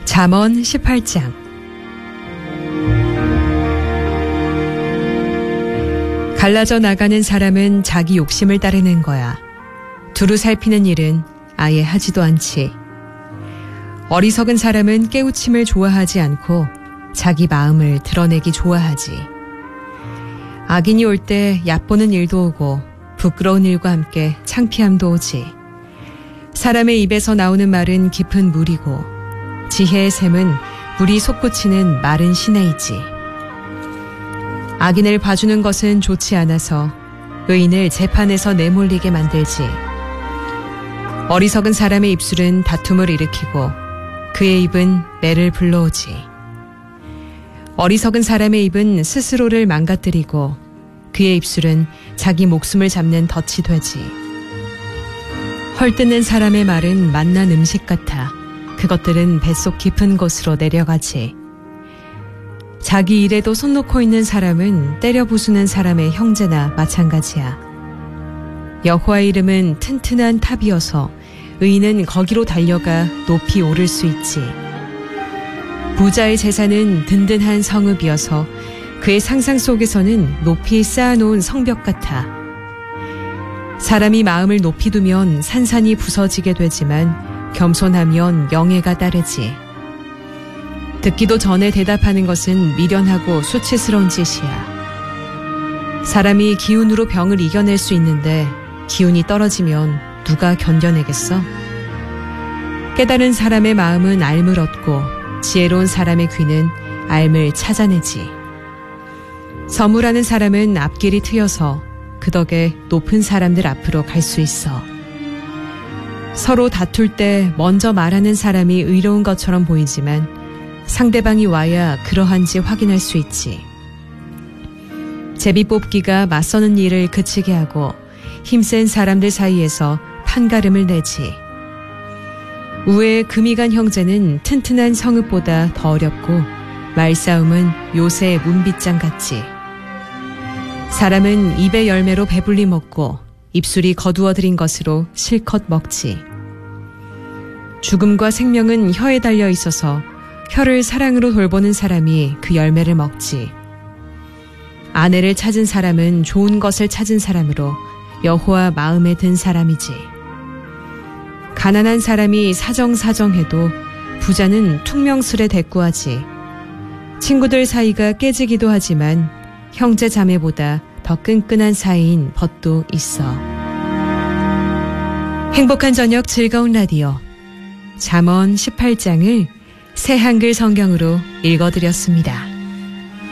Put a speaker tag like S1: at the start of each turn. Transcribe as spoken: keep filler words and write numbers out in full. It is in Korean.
S1: 잠언 십팔 장. 갈라져 나가는 사람은 자기 욕심을 따르는 거야. 두루 살피는 일은 아예 하지도 않지. 어리석은 사람은 깨우침을 좋아하지 않고 자기 마음을 드러내기 좋아하지. 악인이 올 때 얕보는 일도 오고 부끄러운 일과 함께 창피함도 오지. 사람의 입에서 나오는 말은 깊은 물이고 지혜의 샘은 물이 솟구치는 마른 시내이지. 악인을 봐주는 것은 좋지 않아서 의인을 재판에서 내몰리게 만들지. 어리석은 사람의 입술은 다툼을 일으키고 그의 입은 매를 불러오지. 어리석은 사람의 입은 스스로를 망가뜨리고 그의 입술은 자기 목숨을 잡는 덫이 되지. 헐뜯는 사람의 말은 맛난 음식 같아 그것들은 뱃속 깊은 곳으로 내려가지. 자기 일에도 손 놓고 있는 사람은 때려 부수는 사람의 형제나 마찬가지야. 여호와의 이름은 튼튼한 탑이어서 의인은 거기로 달려가 높이 오를 수 있지. 부자의 재산은 든든한 성읍이어서 그의 상상 속에서는 높이 쌓아놓은 성벽 같아. 사람이 마음을 높이 두면 산산이 부서지게 되지만 겸손하면 영예가 따르지. 듣기도 전에 대답하는 것은 미련하고 수치스러운 짓이야. 사람이 기운으로 병을 이겨낼 수 있는데 기운이 떨어지면 누가 견뎌내겠어? 깨달은 사람의 마음은 알 얻고 지혜로운 사람의 귀는 알을 찾아내지. 서물하는 사람은 앞길이 트여서 그 덕에 높은 사람들 앞으로 갈 수 있어. 서로 다툴 때 먼저 말하는 사람이 의로운 것처럼 보이지만 상대방이 와야 그러한지 확인할 수 있지. 제비 뽑기가 맞서는 일을 그치게 하고 힘센 사람들 사이에서 판가름을 내지. 우애의 금이 간 형제는 튼튼한 성읍보다 더 어렵고 말싸움은 요새의 문빗장 같지. 사람은 입의 열매로 배불리 먹고 입술이 거두어들인 것으로 실컷 먹지. 죽음과 생명은 혀에 달려 있어서 혀를 사랑으로 돌보는 사람이 그 열매를 먹지. 아내를 찾은 사람은 좋은 것을 찾은 사람으로 여호와 마음에 든 사람이지. 가난한 사람이 사정사정해도 부자는 퉁명술에 대꾸하지. 친구들 사이가 깨지기도 하지만 형제 자매보다 더 끈끈한 사이인 벗도 있어. 행복한 저녁 즐거운 라디오 잠언 십팔 장을 새 한글 성경으로 읽어드렸습니다.